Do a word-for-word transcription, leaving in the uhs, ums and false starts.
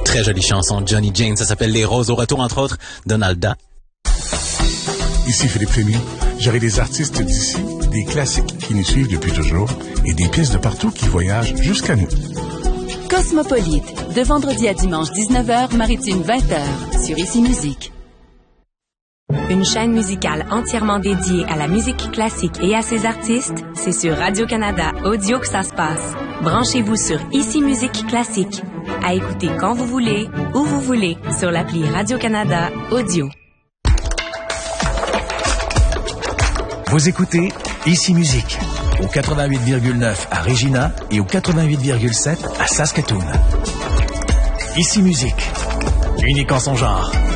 Très jolie chanson, Johnny Jane, ça s'appelle Les Roses. Au retour, entre autres, Donalda. Ici Philippe Fémy. J'aurai des artistes d'ici, des classiques qui nous suivent depuis toujours et des pièces de partout qui voyagent jusqu'à nous. Cosmopolite, de vendredi à dimanche dix-neuf heures, maritime vingt heures, sur Ici Musique. Une chaîne musicale entièrement dédiée à la musique classique et à ses artistes, c'est sur Radio-Canada Audio que ça se passe. Branchez-vous sur Ici Musique Classique. À écouter quand vous voulez, où vous voulez, sur l'appli Radio-Canada Audio. Vous écoutez Ici Musique, au quatre-vingt-huit virgule neuf à Regina et au quatre-vingt-huit virgule sept à Saskatoon. Ici Musique, unique en son genre.